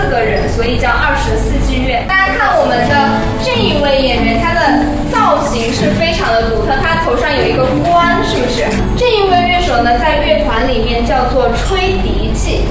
个人，所以叫24季乐。大家看我们的这一位演员，他的造型是非常的独特，他头上有一个冠，是不是？这一位乐手呢，在乐团里面叫做吹笛器。